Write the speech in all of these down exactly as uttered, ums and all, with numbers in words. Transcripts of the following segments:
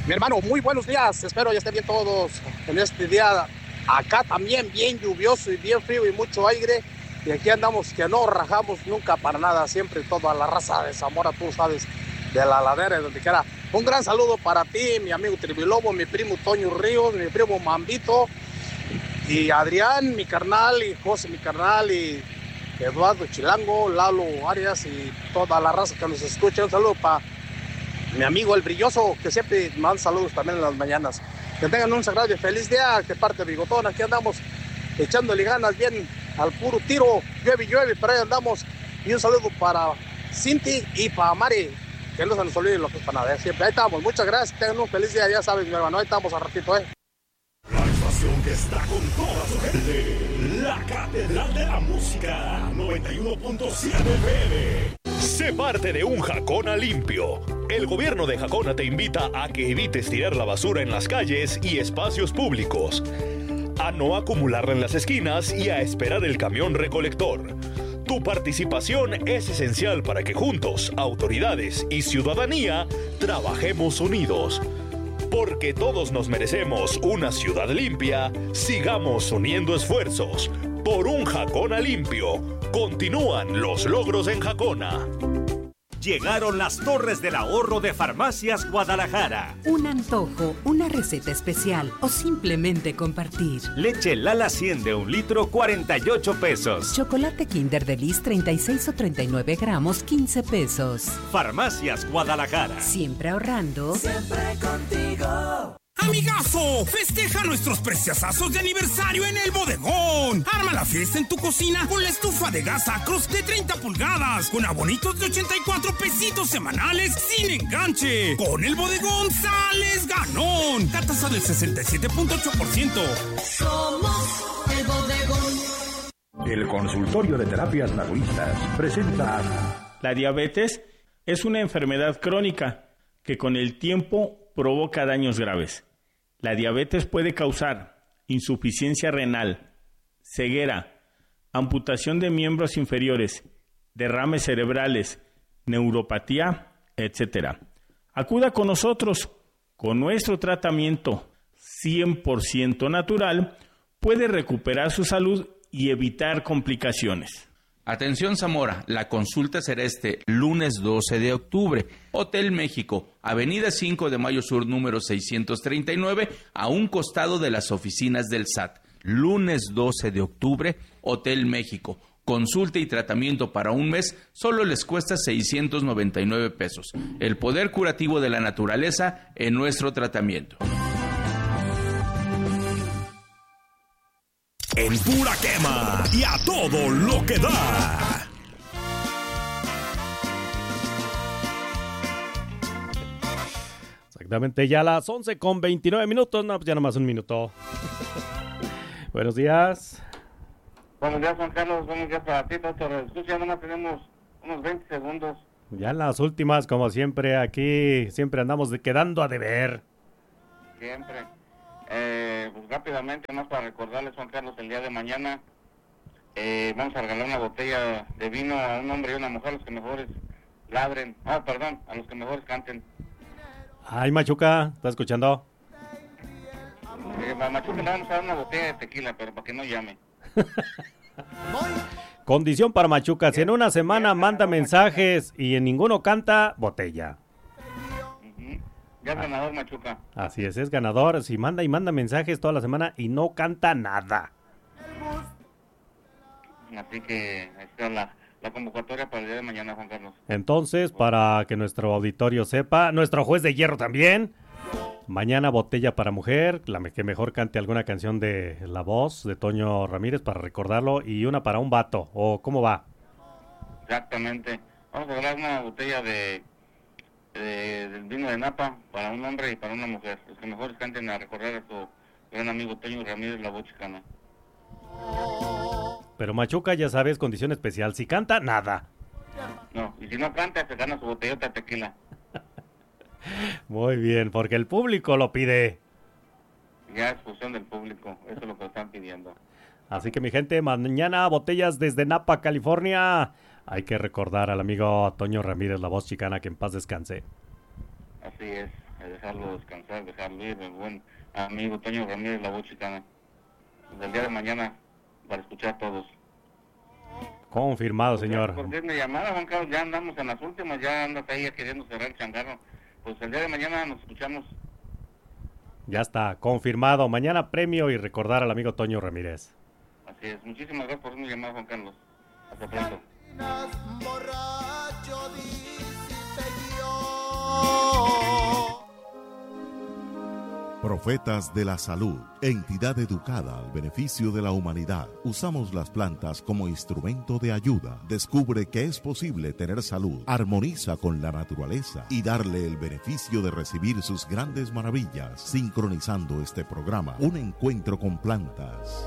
Mi hermano, muy buenos días. Espero ya estén bien todos en este día. Acá también bien lluvioso y bien frío y mucho aire. Y aquí andamos que no rajamos nunca para nada. Siempre toda la raza de Zamora, tú sabes, de la ladera, de donde quiera. Un gran saludo para ti, mi amigo Tribilobo, mi primo Toño Ríos, mi primo Mambito, y Adrián, mi carnal, y José, mi carnal, y Eduardo Chilango, Lalo Arias y toda la raza que nos escucha. Un saludo para mi amigo El Brilloso, que siempre manda saludos también en las mañanas. Que tengan un sagrado y feliz día, que parte Bigotón. Aquí andamos echándole ganas bien al puro tiro. Llueve, llueve, pero ahí andamos. Y un saludo para Cinti y para Mari, que no se nos olvide lo que es Panadero. Siempre ahí estamos. Muchas gracias, que tengan un feliz día. Ya sabes, mi hermano, ahí estamos al ratito, ¿eh? La estación que está con toda su gente. La Catedral de la Música. noventa y uno punto siete F M. Sé parte de un Jacona limpio. El gobierno de Jacona te invita a que evites tirar la basura en las calles y espacios públicos, a no acumularla en las esquinas y a esperar el camión recolector. Tu participación es esencial para que juntos, autoridades y ciudadanía, trabajemos unidos. Porque todos nos merecemos una ciudad limpia, sigamos uniendo esfuerzos por un Jacona limpio. Continúan los logros en Jacona. Llegaron las Torres del Ahorro de Farmacias Guadalajara. Un antojo, una receta especial o simplemente compartir. Leche Lala cien de un litro, cuarenta y ocho pesos. Chocolate Kinder Delice treinta y seis o treinta y nueve gramos, quince pesos. Farmacias Guadalajara. Siempre ahorrando. Siempre contigo. Amigazo, festeja nuestros preciosazos de aniversario en el bodegón. Arma la fiesta en tu cocina con la estufa de gas Acros de treinta pulgadas, con abonitos de ochenta y cuatro pesitos semanales sin enganche. Con el bodegón sales ganón. Tasa del sesenta y siete punto ocho por ciento. Somos el bodegón. El consultorio de terapias naturistas presenta. La diabetes es una enfermedad crónica que con el tiempo provoca daños graves. La diabetes puede causar insuficiencia renal, ceguera, amputación de miembros inferiores, derrames cerebrales, neuropatía, etcétera. Acuda con nosotros. Con nuestro tratamiento cien por ciento natural, puede recuperar su salud y evitar complicaciones. Atención Zamora, la consulta será este lunes doce de octubre. Hotel México, Avenida cinco de Mayo Sur, número seiscientos treinta y nueve, a un costado de las oficinas del S A T. Lunes doce de octubre, Hotel México. Consulta y tratamiento para un mes solo les cuesta seiscientos noventa y nueve pesos. El poder curativo de la naturaleza en nuestro tratamiento. En pura quema y a todo lo que da. Exactamente, ya a las once con veintinueve minutos. No, pues ya nomás un minuto. Buenos días. Buenos días, Juan Carlos. Buenos días para ti, doctor. Escucha, nomás tenemos unos veinte segundos. Ya en las últimas, como siempre, aquí siempre andamos de, quedando a deber. Siempre. Eh, pues rápidamente, más para recordarles, Juan Carlos, el día de mañana eh, vamos a regalar una botella de vino a un hombre y una mujer, a los que mejores ladren, ah, perdón, a los que mejores canten. Ay, Machuca, ¿estás escuchando? Eh, a Machuca le vamos a dar una botella de tequila, pero para que no llame. Condición para Machuca, si en una semana manda mensajes y en ninguno canta, botella. Ya es ganador, Machuca. Así es, es ganador. Si manda y manda mensajes toda la semana y no canta nada. Así que ahí está la, la convocatoria para el día de mañana, Juan Carlos. Entonces, para que nuestro auditorio sepa, nuestro juez de hierro también. Mañana botella para mujer, la que mejor cante alguna canción de La Voz de Toño Ramírez para recordarlo, y una para un vato. ¿O cómo va? Exactamente. Vamos a regalar una botella de... De, del vino de Napa para un hombre y para una mujer, los que mejores canten a recordar a su gran amigo Toño Ramírez, la voz chicana. Pero Machuca, ya sabes, condición especial, si canta, nada. No, y si no canta, se gana su botellota de tequila. Muy bien, porque el público lo pide. Ya es función del público, eso es lo que están pidiendo. Así que mi gente, mañana botellas desde Napa, California. Hay que recordar al amigo Toño Ramírez, la voz chicana, que en paz descanse. Así es. dejarlo descansar, dejarlo ir, el buen amigo Toño Ramírez, la voz chicana. Desde el día de mañana, para escuchar a todos. Confirmado, señor. Por mi llamada, Juan Carlos, ya andamos en las últimas, ya andas ahí queriendo cerrar el changarro. Pues el día de mañana nos escuchamos. Ya está, confirmado. Mañana premio y recordar al amigo Toño Ramírez. Así es, muchísimas gracias por mi llamada, Juan Carlos. Hasta pronto. Profetas de la Salud, entidad educada al beneficio de la humanidad. Usamos las plantas como instrumento de ayuda. Descubre que es posible tener salud, armoniza con la naturaleza y darle el beneficio de recibir sus grandes maravillas. Sincronizando este programa, un encuentro con plantas.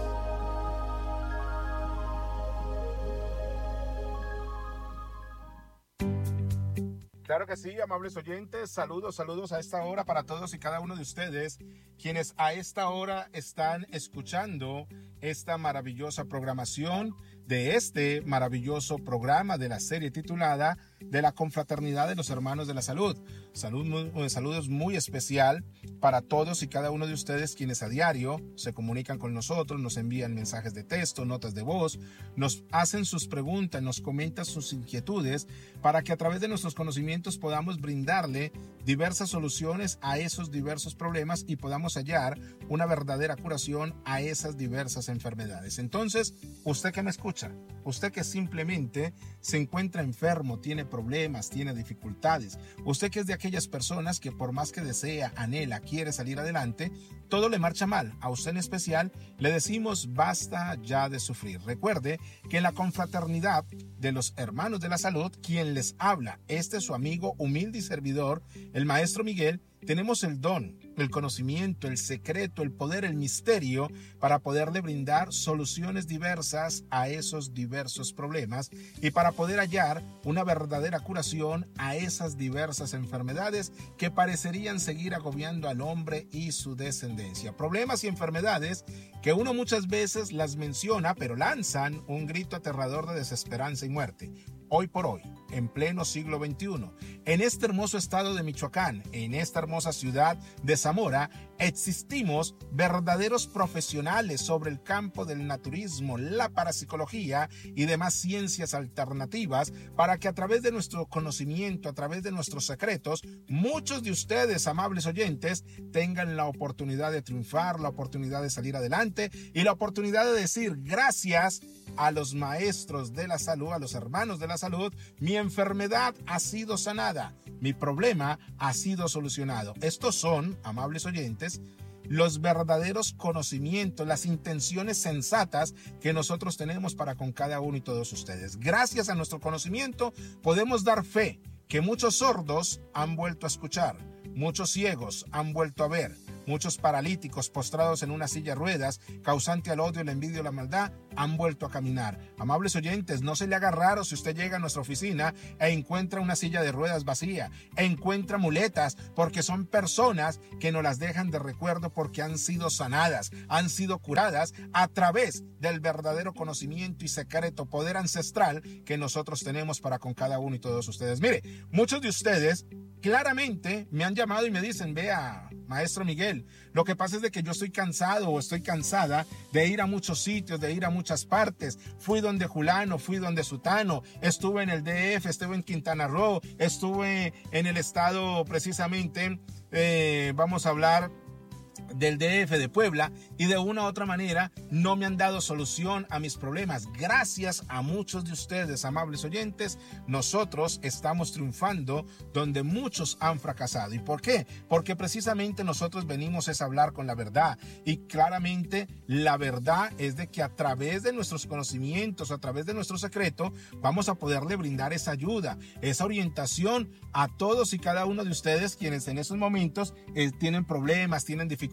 Claro que sí, amables oyentes, saludos, saludos a esta hora para todos y cada uno de ustedes, quienes a esta hora están escuchando esta maravillosa programación de este maravilloso programa de la serie titulada de la Confraternidad de los Hermanos de la Salud. Salud muy, saludos muy especial para todos y cada uno de ustedes quienes a diario se comunican con nosotros, nos envían mensajes de texto, notas de voz, nos hacen sus preguntas, nos comentan sus inquietudes para que a través de nuestros conocimientos podamos brindarle diversas soluciones a esos diversos problemas y podamos hallar una verdadera curación a esas diversas enfermedades. Entonces, usted que me escucha, usted que simplemente se encuentra enfermo, tiene problemas, tiene dificultades, usted que es de aquellas personas que por más que desea, anhela, quiere salir adelante, todo le marcha mal, a usted en especial le decimos basta ya de sufrir. Recuerde que en la confraternidad de los hermanos de la salud, quien les habla, este es su amigo humilde y servidor, el maestro Miguel, tenemos el don, el conocimiento, el secreto, el poder, el misterio para poderle brindar soluciones diversas a esos diversos problemas y para poder hallar una verdadera curación a esas diversas enfermedades que parecerían seguir agobiando al hombre y su descendencia. Problemas y enfermedades que uno muchas veces las menciona, pero lanzan un grito aterrador de desesperanza y muerte. Hoy por hoy, en pleno siglo veintiuno, en este hermoso estado de Michoacán, en esta hermosa ciudad de Zamora, existimos verdaderos profesionales sobre el campo del naturismo, la parapsicología y demás ciencias alternativas para que a través de nuestro conocimiento, a través de nuestros secretos, muchos de ustedes, amables oyentes, tengan la oportunidad de triunfar, la oportunidad de salir adelante y la oportunidad de decir gracias a los maestros de la salud, a los hermanos de la salud, mi enfermedad ha sido sanada, mi problema ha sido solucionado. Estos son, amables oyentes, los verdaderos conocimientos, las intenciones sensatas que nosotros tenemos para con cada uno y todos ustedes. Gracias a nuestro conocimiento podemos dar fe que muchos sordos han vuelto a escuchar, muchos ciegos han vuelto a ver, muchos paralíticos postrados en una silla de ruedas, causante al odio, la envidia y la maldad, han vuelto a caminar. Amables oyentes, no se le haga raro si usted llega a nuestra oficina e encuentra una silla de ruedas vacía, e encuentra muletas, porque son personas que nos las dejan de recuerdo porque han sido sanadas, han sido curadas a través del verdadero conocimiento y secreto poder ancestral que nosotros tenemos para con cada uno y todos ustedes. Mire, muchos de ustedes claramente me han llamado y me dicen, vea, maestro Miguel, lo que pasa es de que yo estoy cansado o estoy cansada de ir a muchos sitios, de ir a muchas partes. Fui donde Julano, fui donde Sutano, estuve en el D F, estuve en Quintana Roo, estuve en el estado precisamente, eh, vamos a hablar del D F de Puebla, y de una u otra manera no me han dado solución a mis problemas. Gracias a muchos de ustedes, amables oyentes, nosotros estamos triunfando donde muchos han fracasado. ¿Y por qué? Porque precisamente nosotros venimos es a hablar con la verdad, y claramente la verdad es de que a través de nuestros conocimientos, a través de nuestro secreto, vamos a poderle brindar esa ayuda, esa orientación a todos y cada uno de ustedes quienes en estos momentos eh, tienen problemas, tienen dificultades,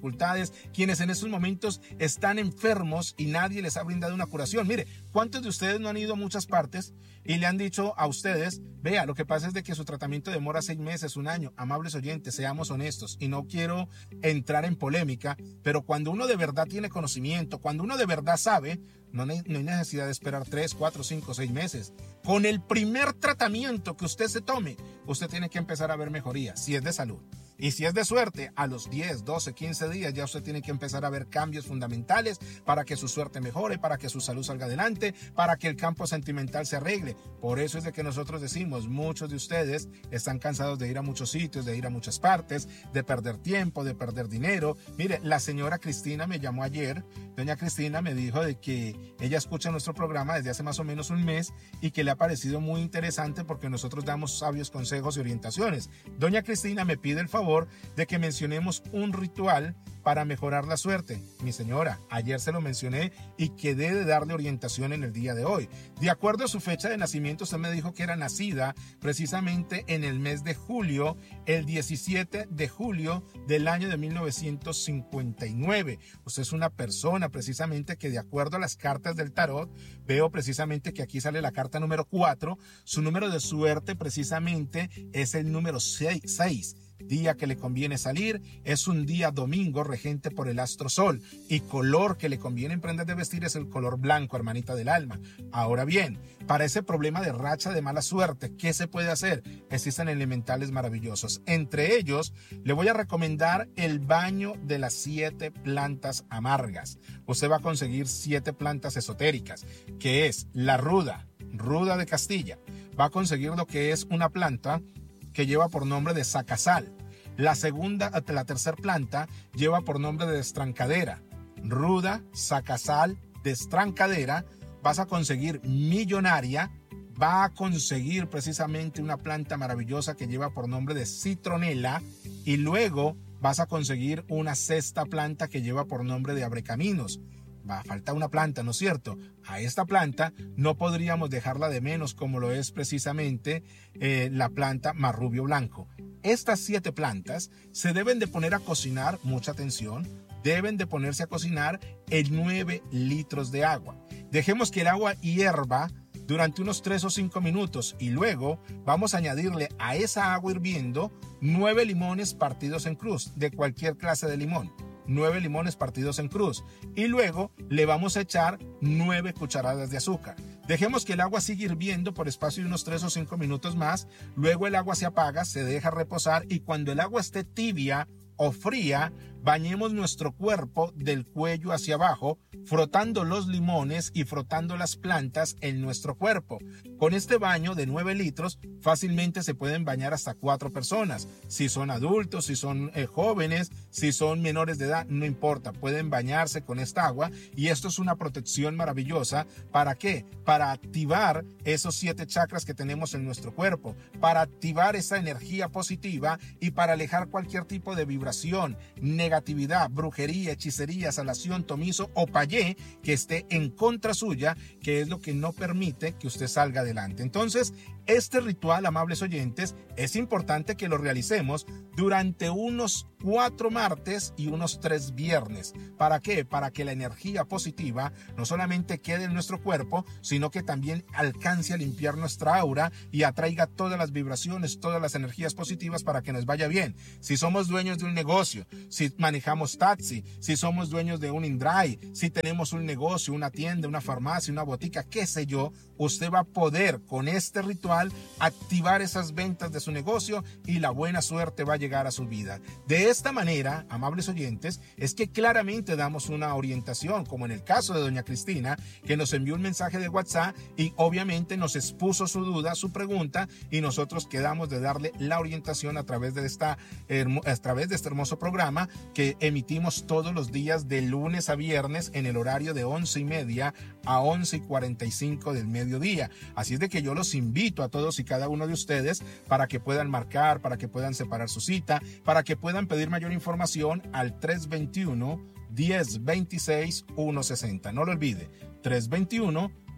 dificultades, quienes en estos momentos están enfermos y nadie les ha brindado una curación. Mire, ¿cuántos de ustedes no han ido a muchas partes y le han dicho a ustedes, vea, lo que pasa es de que su tratamiento demora seis meses, un año? Amables oyentes, seamos honestos, y no quiero entrar en polémica, pero cuando uno de verdad tiene conocimiento, cuando uno de verdad sabe, no, no hay necesidad de esperar tres, cuatro, cinco, seis meses. Con el primer tratamiento que usted se tome, usted tiene que empezar a ver mejoría, si es de salud. Y si es de suerte, a los diez, doce, quince días ya usted tiene que empezar a ver cambios fundamentales para que su suerte mejore, para que su salud salga adelante, para que el campo sentimental se arregle. Por eso es de que nosotros decimos, muchos de ustedes están cansados de ir a muchos sitios, de ir a muchas partes, de perder tiempo, de perder dinero. Mire, la señora Cristina me llamó ayer, doña Cristina me dijo de que ella escucha nuestro programa desde hace más o menos un mes y que le ha parecido muy interesante porque nosotros damos sabios consejos y orientaciones. Doña Cristina me pide el favor de que mencionemos un ritual para mejorar la suerte. Mi señora, ayer se lo mencioné y quedé de darle orientación en el día de hoy. De acuerdo a su fecha de nacimiento, usted me dijo que era nacida precisamente en el mes de julio, el diecisiete de julio del año de mil novecientos cincuenta y nueve. Usted es una persona precisamente que, de acuerdo a las cartas del tarot, veo precisamente que aquí sale la carta número cuatro. Su número de suerte precisamente es el número seis. Día que le conviene salir es un día domingo regente por el astro sol, y color que le conviene emprender de vestir es el color blanco, hermanita del alma. Ahora bien, para ese problema de racha de mala suerte, ¿qué se puede hacer? Existen elementales maravillosos. Entre ellos, le voy a recomendar el baño de las siete plantas amargas. Usted va a conseguir siete plantas esotéricas, que es la ruda, ruda de Castilla. Va a conseguir lo que es una planta que lleva por nombre de sacasal. La segunda, la tercera planta lleva por nombre de destrancadera. Ruda, sacasal, destrancadera. Vas a conseguir millonaria. Va a conseguir precisamente una planta maravillosa que lleva por nombre de citronela. Y luego vas a conseguir una sexta planta que lleva por nombre de abrecaminos. Va a faltar una planta, ¿no es cierto? A esta planta no podríamos dejarla de menos, como lo es precisamente eh, la planta marrubio blanco. Estas siete plantas se deben de poner a cocinar, mucha atención, deben de ponerse a cocinar en nueve litros de agua. Dejemos que el agua hierva durante unos tres o cinco minutos y luego vamos a añadirle a esa agua hirviendo nueve limones partidos en cruz, de cualquier clase de limón. Nueve limones partidos en cruz, y luego le vamos a echar nueve cucharadas de azúcar. Dejemos que el agua siga hirviendo por espacio de unos tres o cinco minutos más. Luego el agua se apaga, se deja reposar, y cuando el agua esté tibia o fría, bañemos nuestro cuerpo del cuello hacia abajo, frotando los limones y frotando las plantas en nuestro cuerpo. Con este baño de nueve litros, fácilmente se pueden bañar hasta cuatro personas. Si son adultos, si son eh, jóvenes, si son menores de edad, no importa, pueden bañarse con esta agua, y esto es una protección maravillosa. ¿Para qué? Para activar esos siete chakras que tenemos en nuestro cuerpo, para activar esa energía positiva y para alejar cualquier tipo de vibración negativa, negatividad, brujería, hechicería, salación, tomizo o payé que esté en contra suya, que es lo que no permite que usted salga adelante. Entonces, este ritual, amables oyentes, es importante que lo realicemos durante unos cuatro martes y unos tres viernes. ¿Para qué? Para que la energía positiva no solamente quede en nuestro cuerpo, sino que también alcance a limpiar nuestra aura y atraiga todas las vibraciones, todas las energías positivas para que nos vaya bien. Si somos dueños de un negocio, si manejamos taxi, si somos dueños de un InDrive, si tenemos un negocio, una tienda, una farmacia, una botica, qué sé yo, usted va a poder con este ritual activar esas ventas de su negocio y la buena suerte va a llegar a su vida. De esta manera, amables oyentes, es que claramente damos una orientación, como en el caso de doña Cristina, que nos envió un mensaje de WhatsApp y obviamente nos expuso su duda, su pregunta, y nosotros quedamos de darle la orientación a través de esta a través de este hermoso programa que emitimos todos los días de lunes a viernes en el horario de once y media a once y cuarenta y cinco del mediodía. Así es de que yo los invito a todos y cada uno de ustedes para que puedan marcar, para que puedan separar su cita, para que puedan pedir mayor información al tres dos uno, uno cero dos seis, uno seis cero. No lo olvide, tres dos uno,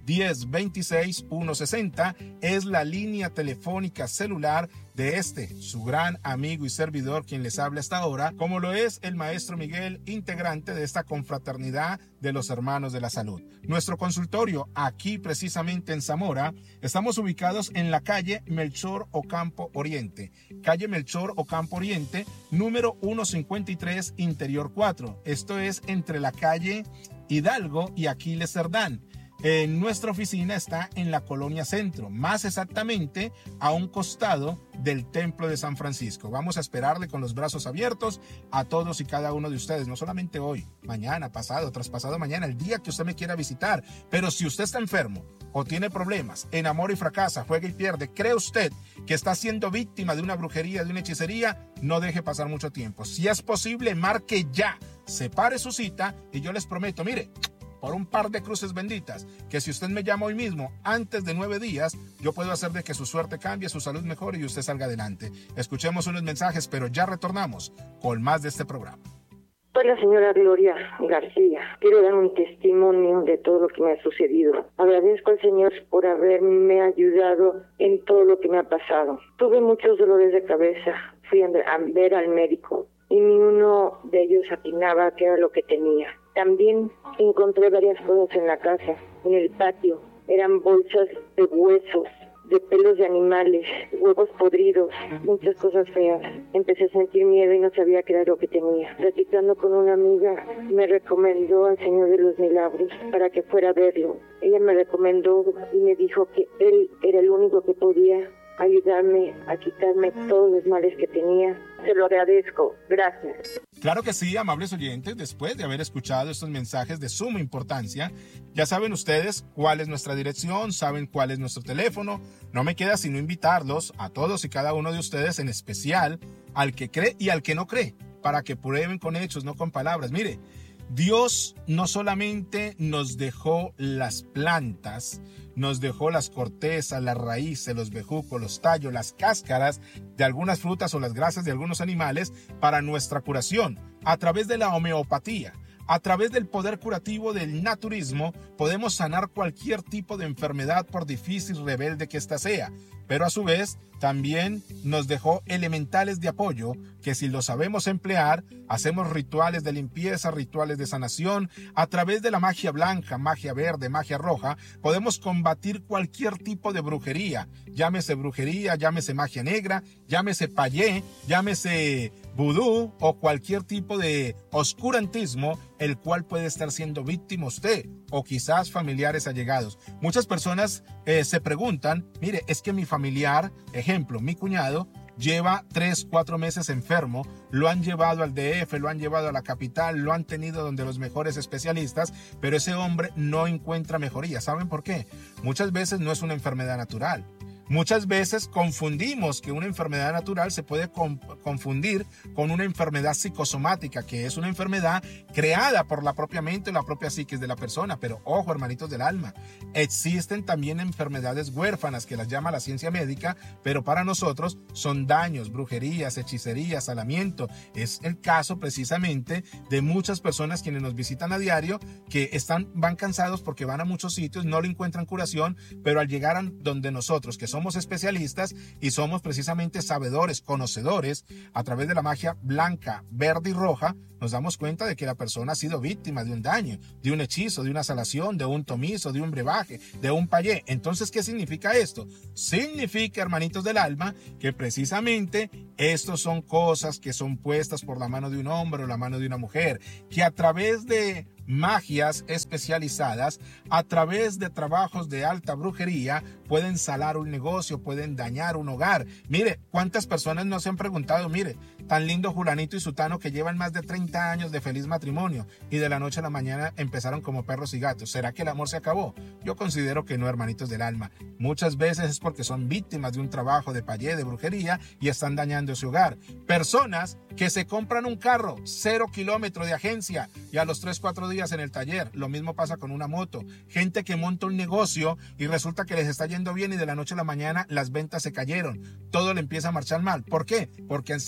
diez veintiséis ciento sesenta es la línea telefónica celular de este, su gran amigo y servidor, quien les habla hasta ahora, como lo es el maestro Miguel, integrante de esta confraternidad de los hermanos de la salud. Nuestro consultorio, aquí precisamente en Zamora, estamos ubicados en la calle Melchor Ocampo Oriente, calle Melchor Ocampo Oriente, número ciento cincuenta y tres, interior cuatro. Esto es entre la calle Hidalgo y Aquiles Cerdán. En nuestra oficina está en la Colonia Centro, más exactamente a un costado del Templo de San Francisco. Vamos a esperarle con los brazos abiertos a todos y cada uno de ustedes, no solamente hoy, mañana, pasado, traspasado mañana, el día que usted me quiera visitar. Pero si usted está enfermo o tiene problemas, enamora y fracasa, juega y pierde, cree usted que está siendo víctima de una brujería, de una hechicería, no deje pasar mucho tiempo. Si es posible, marque ya, separe su cita y yo les prometo, mire, por un par de cruces benditas, que si usted me llama hoy mismo, antes de nueve días, yo puedo hacer de que su suerte cambie, su salud mejore y usted salga adelante. Escuchemos unos mensajes, pero ya retornamos con más de este programa. Soy la señora Gloria García. Quiero dar un testimonio de todo lo que me ha sucedido. Agradezco al Señor por haberme ayudado en todo lo que me ha pasado. Tuve muchos dolores de cabeza. Fui a ver al médico y ni uno de ellos atinaba qué era lo que tenía. También encontré varias cosas en la casa, en el patio. Eran bolsas de huesos, de pelos de animales, huevos podridos, muchas cosas feas. Empecé a sentir miedo y no sabía qué era lo que tenía. Platicando con una amiga, me recomendó al Señor de los Milagros para que fuera a verlo. Ella me recomendó y me dijo que él era el único que podía ayudarme a quitarme todos los males que tenía. Se lo agradezco. Gracias. Claro que sí, amables oyentes, después de haber escuchado estos mensajes de suma importancia, ya saben ustedes cuál es nuestra dirección, saben cuál es nuestro teléfono. No me queda sino invitarlos a todos y cada uno de ustedes, en especial al que cree y al que no cree, para que prueben con hechos, no con palabras. Mire, Dios no solamente nos dejó las plantas, nos dejó las cortezas, las raíces, los bejucos, los tallos, las cáscaras de algunas frutas o las grasas de algunos animales para nuestra curación, a través de la homeopatía. A través del poder curativo del naturismo podemos sanar cualquier tipo de enfermedad, por difícil rebelde que ésta sea. Pero a su vez también nos dejó elementales de apoyo que, si lo sabemos emplear, hacemos rituales de limpieza, rituales de sanación. A través de la magia blanca, magia verde, magia roja, podemos combatir cualquier tipo de brujería. Llámese brujería, llámese magia negra, llámese payé, llámese vudú o cualquier tipo de oscurantismo, el cual puede estar siendo víctima usted o quizás familiares allegados. Muchas personas eh, se preguntan, mire, es que mi familiar, ejemplo, mi cuñado, lleva tres, cuatro meses enfermo, lo han llevado al D F, lo han llevado a la capital, lo han tenido donde los mejores especialistas, pero ese hombre no encuentra mejoría. ¿Saben por qué? Muchas veces no es una enfermedad natural. Muchas veces confundimos que una enfermedad natural se puede con, confundir con una enfermedad psicosomática, que es una enfermedad creada por la propia mente o la propia psiquis de la persona. Pero ojo, hermanitos del alma, existen también enfermedades huérfanas que las llama la ciencia médica, pero para nosotros son daños, brujerías, hechicerías, salamiento. Es el caso precisamente de muchas personas quienes nos visitan a diario, que están, van cansados porque van a muchos sitios, no le encuentran curación, pero al llegar a donde nosotros, que somos especialistas y somos precisamente sabedores, conocedores, a través de la magia blanca, verde y roja, nos damos cuenta de que la persona ha sido víctima de un daño, de un hechizo, de una salación, de un tomizo, de un brebaje, de un payé. Entonces, ¿qué significa esto? Significa, hermanitos del alma, que precisamente estos son cosas que son puestas por la mano de un hombre o la mano de una mujer, que a través de magias especializadas, a través de trabajos de alta brujería, pueden salar un negocio, pueden dañar un hogar. Mire, ¿cuántas personas nos han preguntado, mire, tan lindo Julanito y Sutano que llevan más de treinta años de feliz matrimonio y de la noche a la mañana empezaron como perros y gatos? ¿Será que el amor se acabó? Yo considero que no, hermanitos del alma. Muchas veces es porque son víctimas de un trabajo de payé, de brujería, y están dañando su hogar. Personas que se compran un carro, cero kilómetros de agencia, y a los tres, cuatro días en el taller. Lo mismo pasa con una moto. Gente que monta un negocio y resulta que les está yendo bien y de la noche a la mañana las ventas se cayeron. Todo le empieza a marchar mal. ¿Por qué? Porque han sido víctimas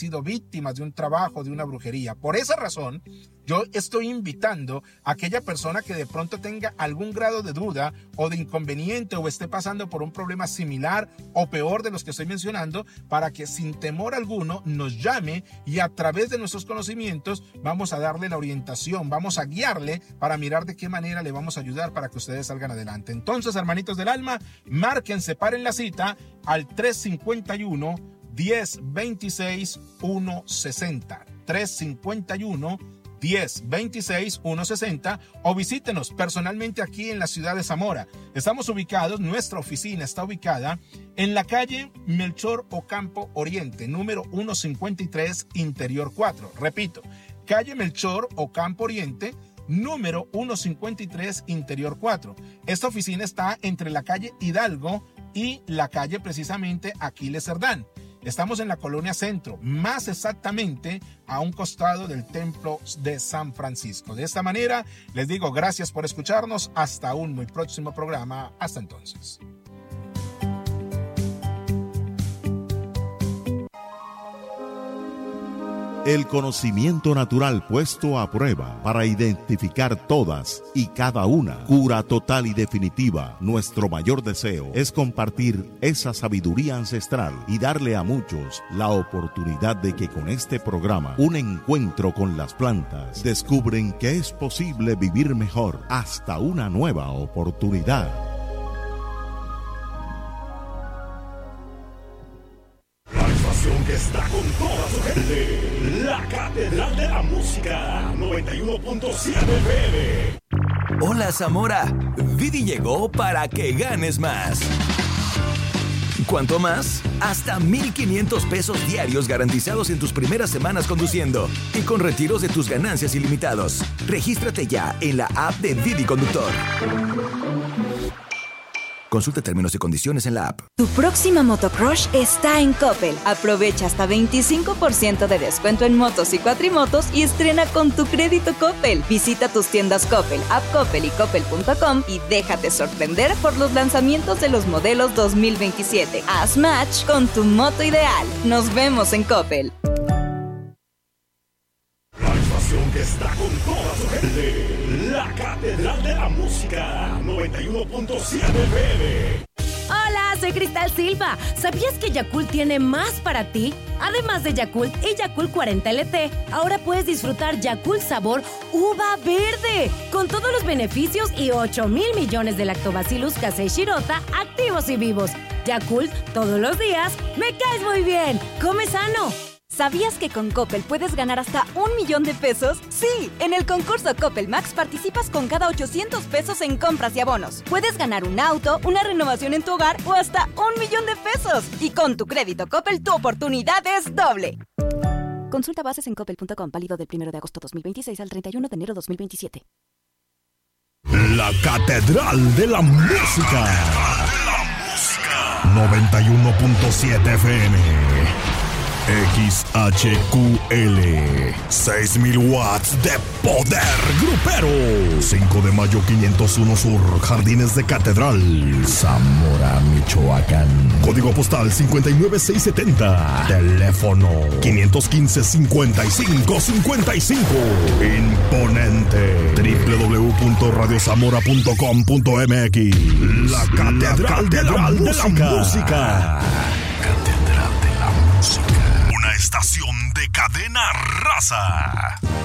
víctimas de un trabajo, de una brujería. Por esa razón, yo estoy invitando a aquella persona que de pronto tenga algún grado de duda o de inconveniente o esté pasando por un problema similar o peor de los que estoy mencionando, para que sin temor alguno nos llame y a través de nuestros conocimientos vamos a darle la orientación, vamos a guiarle para mirar de qué manera le vamos a ayudar para que ustedes salgan adelante. Entonces, hermanitos del alma, marquen, separen la cita al tres cinco uno, diez veintiséis, ciento sesenta. tres cinco uno, diez veintiséis, ciento sesenta o visítenos personalmente aquí en la ciudad de Zamora. Estamos ubicados, nuestra oficina está ubicada en la calle Melchor Ocampo Oriente, número ciento cincuenta y tres, Interior cuatro. Repito, calle Melchor Ocampo Oriente, número ciento cincuenta y tres, Interior cuatro. Esta oficina está entre la calle Hidalgo y la calle precisamente Aquiles Cerdán. Estamos en la colonia Centro, más exactamente a un costado del Templo de San Francisco. De esta manera, les digo gracias por escucharnos. Hasta un muy próximo programa. Hasta entonces. El conocimiento natural puesto a prueba para identificar todas y cada una. Cura total y definitiva. Nuestro mayor deseo es compartir esa sabiduría ancestral y darle a muchos la oportunidad de que con este programa, un encuentro con las plantas, descubren que es posible vivir mejor hasta una nueva oportunidad. Que está con toda su gente, la Catedral de la Música, noventa y uno punto siete F M. Hola Zamora, Didi llegó para que ganes más. ¿Cuánto más? Hasta mil quinientos pesos diarios garantizados en tus primeras semanas conduciendo y con retiros de tus ganancias ilimitados. Regístrate ya en la app de Didi Conductor. Consulta términos y condiciones en la app. Tu próxima motocross está en Coppel. Aprovecha hasta veinticinco por ciento de descuento en motos y cuatrimotos y estrena con tu crédito Coppel. Visita tus tiendas Coppel, app Coppel y coppel punto com y déjate sorprender por los lanzamientos de los modelos dos mil veintisiete. Haz match con tu moto ideal. Nos vemos en Coppel. La estación que está con toda su gente. La Catedral de la Música, noventa y uno punto siete F M. Hola, soy Cristal Silva. ¿Sabías que Yakult tiene más para ti? Además de Yakult y Yakult cuarenta L T, ahora puedes disfrutar Yakult sabor uva verde, con todos los beneficios y ocho mil millones de Lactobacillus casei shirota activos y vivos. Yakult, todos los días, me caes muy bien. Come sano. ¿Sabías que con Coppel puedes ganar hasta un millón de pesos? Sí, en el concurso Coppel Max participas con cada ochocientos pesos en compras y abonos. Puedes ganar un auto, una renovación en tu hogar o hasta un millón de pesos. Y con tu crédito Coppel, tu oportunidad es doble. Consulta bases en coppel punto com, válido del primero de agosto dos mil veintiséis al treinta y uno de enero dos mil veintisiete. La Catedral de la Música, noventa y uno punto siete F M. X H Q L, seis mil watts de poder grupero. cinco de mayo quinientos uno Sur, Jardines de Catedral, Zamora, Michoacán. Código postal cincuenta y nueve seis setenta. Teléfono quinientos quince, cincuenta y cinco cincuenta y cinco. Imponente. doble u doble u doble u punto radio zamora punto com punto m x. La Catedral, La Catedral de, la de la Música. Catedral de la Música. Una estación de Cadena Raza.